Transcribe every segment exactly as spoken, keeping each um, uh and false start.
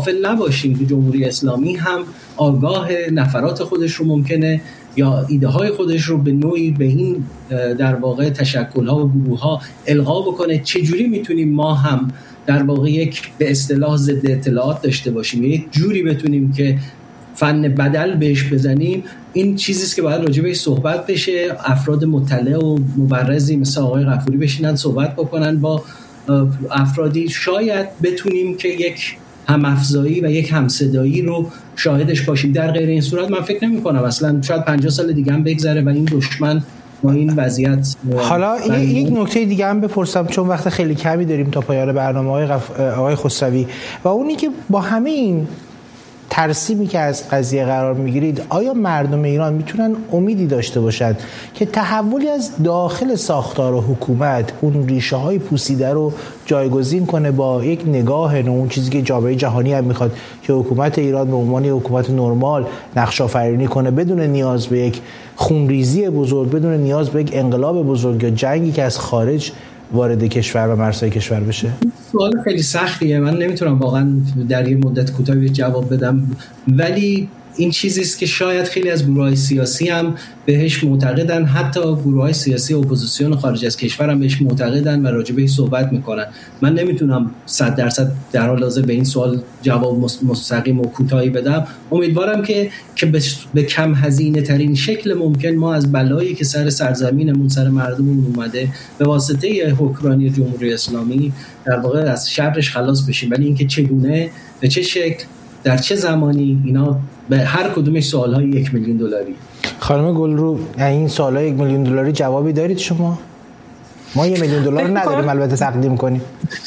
غافل نباشیم که جمهوری اسلامی هم آگاه نفرات خودش رو ممکنه یا ایده های خودش رو به نوعی به این در واقع تشکل ها و گروه ها القا بکنه. چجوری میتونیم ما هم در واقع یک به اصطلاح ضد اطلاعات داشته باشیم، یک جوری بتونیم که فن بدل بهش بزنیم. این چیزیست که باید راجع بهش صحبت بشه، افراد مطلع و مبرزی مثل آقای غفوری بشینن صحبت بکنن با افرادی، شاید بتونیم که یک هم‌افزایی و یک همصدایی رو شاهدش باشیم. در غیر این صورت من فکر نمی‌کنم اصلا شاید پنجاه سال دیگه هم بگذره و این دشمن با این وضعیت. حالا یک نکته دیگه هم بپرسم چون وقت خیلی کمی داریم تا پایان برنامه آقای غف... آقای خسروی، و اونی که با همه این ترسیمی که از قضیه قرار میگیرید، آیا مردم ایران میتونن امیدی داشته باشند که تحولی از داخل ساختار و حکومت اون ریشه های پوسیده رو جایگزین کنه با یک نگاه نو، اون چیزی که جامعه جهانی هم میخواد که حکومت ایران به عنوان حکومت نرمال نقش آفرینی کنه بدون نیاز به یک خونریزی بزرگ، بدون نیاز به یک انقلاب بزرگ یا جنگی که از خارج وارد کشور و مرزهای کشور بشه؟ سوال خیلی سختیه، من نمیتونم واقعا در یه مدت کوتاهی جواب بدم، ولی این چیزیست که شاید خیلی از گروه‌های سیاسی هم بهش معتقدن، حتی گروه‌های سیاسی اپوزیسیون خارج از کشور هم بهش معتقدن و راجع بهش صحبت میکنن. من نمیتونم صد درصد در حال حاضر به این سوال جواب مستقیم و کوتاهی بدم. امیدوارم که که به کم هزینه ترین شکل ممکن ما از بلایی که سر سرزمینمون، سر مردممون اومده به واسطه حکمرانی جمهوری اسلامی در واقع از شرش خلاص بشیم. ولی اینکه چگونه، به چه شکل، در چه زمانی، اینا به هر کدومش سوال‌های یک میلیون دلاری. خانم گلرو، این سوال‌های یک میلیون دلاری جوابی دارید شما؟ ما یک میلیون دلار نداریم البته تقدیم کنیم.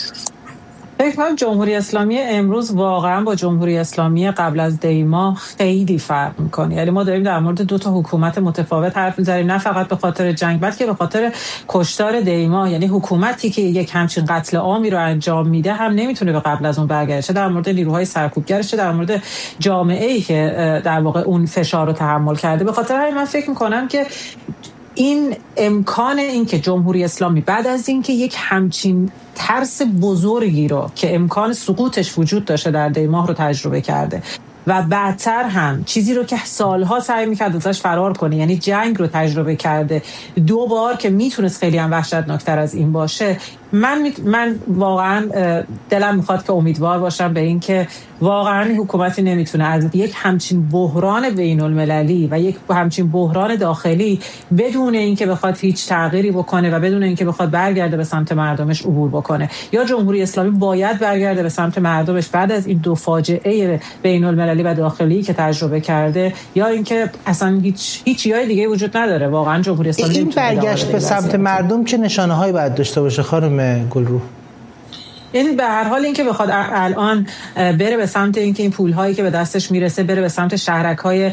فکر کنم جمهوری اسلامی امروز واقعا با جمهوری اسلامی قبل از دیما خیلی فرق میکنه. یعنی ما داریم در مورد دو تا حکومت متفاوت حرف میزنیم، نه فقط به خاطر جنگ بلکه به خاطر کشتار دیما. یعنی حکومتی که یک همچین قتل عامی رو انجام میده هم نمیتونه به قبل از اون برگرده، چه در مورد نیروهای سرکوبگرش، چه در مورد جامعه‌ای که در واقع اون فشار رو تحمل کرده. به خاطر همین من فکر میکنم که این امکان این که جمهوری اسلامی بعد از این که یک همچین ترس بزرگی رو که امکان سقوطش وجود داشته در دیماه رو تجربه کرده و بعدتر هم چیزی رو که سالها سعی میکرد ازش فرار کنه، یعنی جنگ رو تجربه کرده دو بار که میتونست خیلی هم وحشتناکتر از این باشه، من من واقعا دلم میخواد که امیدوار باشم به این که واقعا حکومتی نمیتونه از یک همچین بحران بین المللی و یک همچین بحران داخلی بدون اینکه بخواد هیچ تغییری بکنه و بدون اینکه بخواد برگرده به سمت مردمش عبور بکنه. یا جمهوری اسلامی باید برگرده به سمت مردمش بعد از این دو فاجعه بین المللی و داخلی که تجربه کرده، یا اینکه اصلا هیچ هیچ جای دیگه وجود نداره. واقعا جمهوری اسلامی این برگشت به سمت مردم چه نشانه‌هایی باید داشته باشه خانم گلرو؟ یعنی به هر حال اینکه بخواد الان بره به سمت اینکه این پول‌هایی که به دستش میرسه بره به سمت شهرک‌های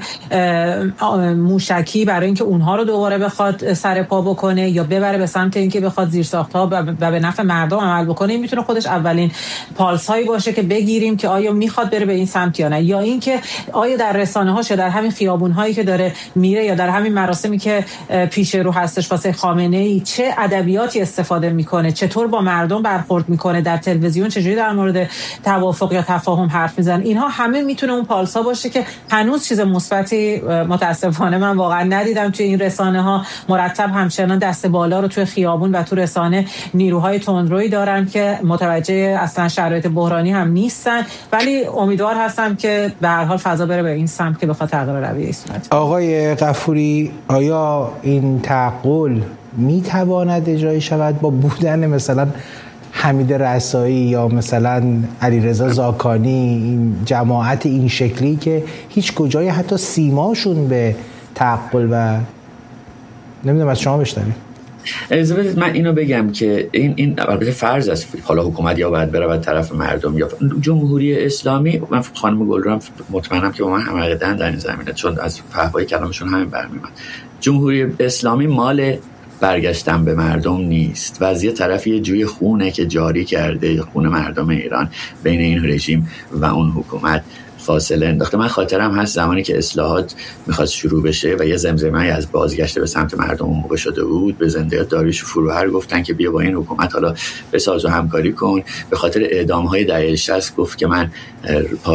موشکی برای اینکه اونها رو دوباره بخواد سر پا بکنه، یا ببره به سمت اینکه بخواد زیرساخت‌ها و به نفع مردم عمل بکنه، این میتونه خودش اولین پالس‌هایی باشه که بگیریم که آیا میخواد بره به این سمت یا نه. یا اینکه آیا در رسانه‌هاش یا در همین خیابون‌هایی که داره میره یا در همین مراسمی که پیش رو هستش واسه خامنه‌ای چه ادبیاتی استفاده میکنه، چطور با مردم برخورد میکنه، در تلویزیون چجوری در مورد توافق یا تفاهم حرف میزنن. اینها همه میتونه اون پالسا باشه که هنوز چیز مثبتی متاسفانه من واقعا ندیدم توی این رسانه ها. مرتب همچنان دست بالا رو توی خیابون و تو رسانه نیروهای تندرویی دارن که متوجه اصلا شرایط بحرانی هم نیستن، ولی امیدوار هستم که به هر حال فضا بره به این سمت که بخواد تغییر رویه صورت. آقای غفوری، آیا این تعقل میتواند اجرایی شود با بودن مثلا حمید رسایی یا مثلا علیرضا زاکانی، این جماعت این شکلی که هیچ کجای حتی سیماشون به تعقل و نمیدونم از شما بشنویم؟ اجازه بدید من اینو بگم که این این البته فرض است، حالا حکومت یا باید بره طرف مردم یا جمهوری اسلامی. من خانم گلرو مطمئنم که با من هم عقیده‌اند در این زمینه، چون از فحوای کلامشون همین برمیاد. جمهوری اسلامی مال برگشتن به مردم نیست و از یه طرف یه جوی خونه که جاری کرده، خون مردم ایران بین این رژیم و اون حکومت فاصله انداخته. من خاطرم هست زمانی که اصلاحات میخواست شروع بشه و یه زمزمه‌ای از بازگشت به سمت مردم اون موقع شده بود، به زنده داریوش فروهر گفتن که بیا با این حکومت حالا بساز و همکاری کن. به خاطر اعدام‌های دهه شصت گفت که من